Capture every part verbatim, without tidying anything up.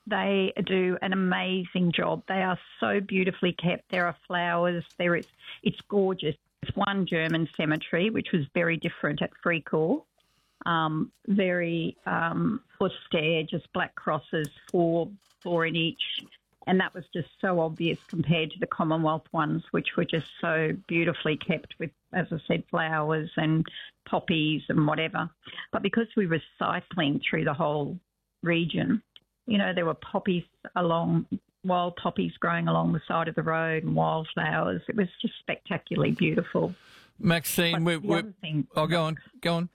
They do an amazing job. They are so beautifully kept. There are flowers. There is, it's gorgeous. There's one German cemetery, which was very different at Fricourt. Um, very um, austere, just black crosses, four, four in each. And that was just so obvious compared to the Commonwealth ones, which were just so beautifully kept with, as I said, flowers and poppies and whatever. But because we were cycling through the whole region, you know, there were poppies along, wild poppies growing along the side of the road and wildflowers. It was just spectacularly beautiful. Maxine, we're... we're thing, oh, go on, go on.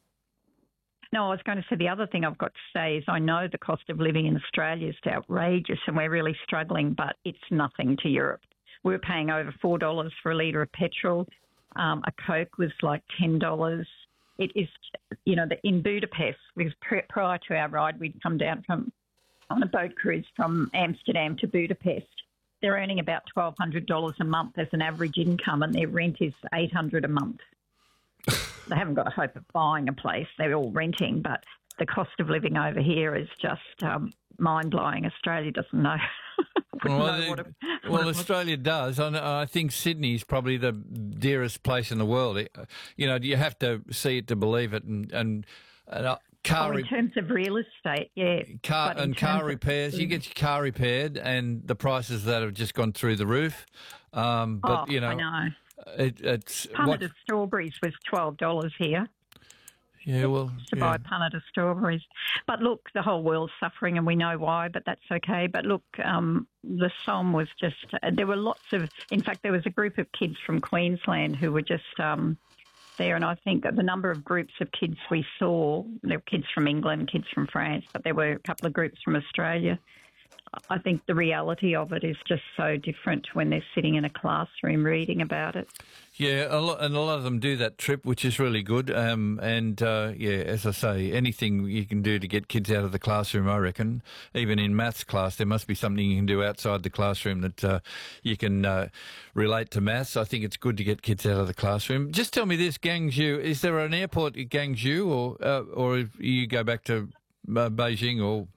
No, I was going to say the other thing I've got to say is I know the cost of living in Australia is outrageous and we're really struggling, but it's nothing to Europe. We were paying over four dollars for a litre of petrol. Um, a Coke was like ten dollars. It is, you know, the, in Budapest, because prior to our ride, we'd come down from on a boat cruise from Amsterdam to Budapest. They're earning about twelve hundred dollars a month as an average income and their rent is eight hundred dollars a month. They haven't got a hope of buying a place. They're all renting, but the cost of living over here is just um, mind-blowing. Australia doesn't know. well, know the, what it, well what Australia does. I, I think Sydney's probably the dearest place in the world. It, you know, you have to see it to believe it. And, and, and uh, car oh, in terms of real estate, yeah. Car, and car repairs. Of, you get your car repaired and the prices that have just gone through the roof. Um, but, oh, you know... I know. It, it's punnet what, of strawberries was twelve dollars here. Yeah, well, to yeah. buy a punnet of strawberries. But look, the whole world's suffering, and we know why. But that's okay. But look, um, the Somme was just. Uh, there were lots of. In fact, there was a group of kids from Queensland who were just um, there, and I think the number of groups of kids we saw. There were kids from England, kids from France, but there were a couple of groups from Australia. I think the reality of it is just so different when they're sitting in a classroom reading about it. Yeah, a lot, and a lot of them do that trip, which is really good. Um, and, uh, yeah, as I say, anything you can do to get kids out of the classroom, I reckon. Even in maths class, there must be something you can do outside the classroom that uh, you can uh, relate to maths. I think it's good to get kids out of the classroom. Just tell me this, Guangzhou, is there an airport at Guangzhou or, uh, or you go back to uh, Beijing or...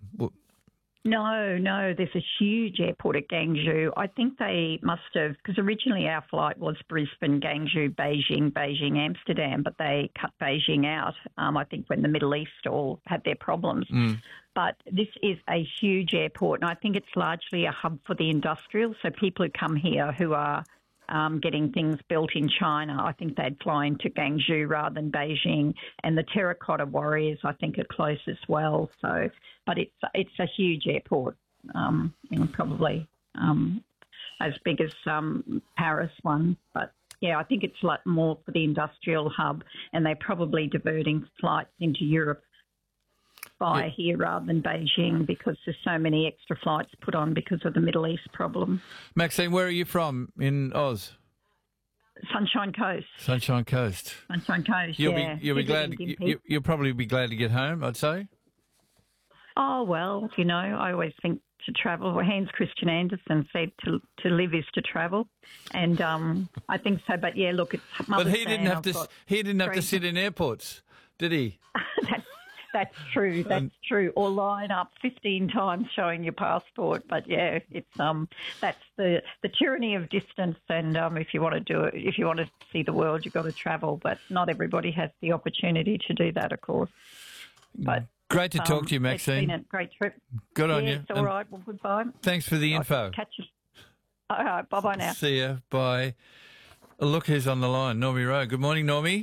No, no, there's a huge airport at Guangzhou. I think they must have, because originally our flight was Brisbane, Guangzhou, Beijing, Beijing, Amsterdam, but they cut Beijing out, um, I think, when the Middle East all had their problems. Mm. But this is a huge airport, and I think it's largely a hub for the industrial. So people who come here who are um, getting things built in China, I think they'd fly into Guangzhou rather than Beijing. And the Terracotta Warriors, I think, are close as well. So, but it's it's a huge airport, um, you know, probably um, as big as um, Paris one. But yeah, I think it's like more for the industrial hub, and they're probably diverting flights into Europe by yeah. here rather than Beijing because there's so many extra flights put on because of the Middle East problem. Maxine, where are you from in Oz? Sunshine Coast. Sunshine Coast. Sunshine Coast, you'll yeah. Be, you'll be glad. You, you'll probably be glad to get home, I'd say. Oh, well, you know, I always think to travel. Well, Hans Christian Andersen said to to live is to travel, and um, I think so. But yeah, look, it's Mother's But he Day didn't have I've to. He didn't have to three... sit in airports, did he? that's, that's true. That's and... true. Or line up fifteen times showing your passport. But yeah, it's um, that's the the tyranny of distance. And um, if you want to do it, if you want to see the world, you've got to travel. But not everybody has the opportunity to do that, of course. But. Great to talk um, to you, Maxine. It's been a great trip. Good on yeah, you. It's all right. Well, goodbye. Thanks for the I'll info. Catch you. All right. Bye-bye now. See ya. Bye. Look who's on the line. Normie Rowe. Good morning, Normie.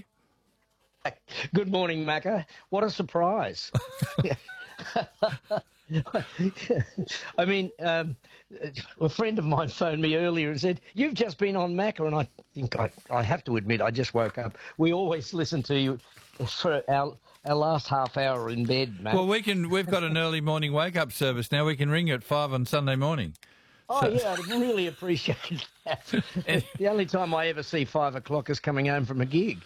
Good morning, Macca. What a surprise. I mean, um, a friend of mine phoned me earlier and said, you've just been on Macca, and I think I, I have to admit, I just woke up. We always listen to you for our... Our last half hour in bed, Matt. Well, we can. We've got an early morning wake-up service now. We can ring you at five on Sunday morning. Oh, so. yeah, I'd really appreciate that. The only time I ever see five o'clock is coming home from a gig.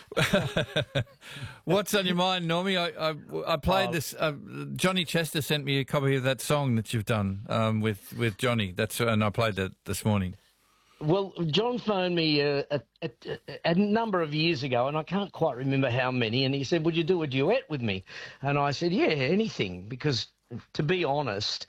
What's on your mind, Normie? I, I, I played oh. this. Uh, Johnny Chester sent me a copy of that song that you've done um, with, with Johnny. That's and I played that this morning. Well, John phoned me uh, a, a, a number of years ago, and I can't quite remember how many, and he said, would you do a duet with me? And I said, yeah, anything, because to be honest,